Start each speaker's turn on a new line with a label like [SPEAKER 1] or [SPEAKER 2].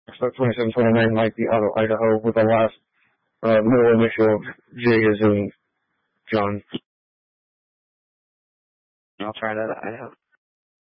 [SPEAKER 1] So 27-29 might be out of Idaho with the last middle initial J as in John.
[SPEAKER 2] I'll try that.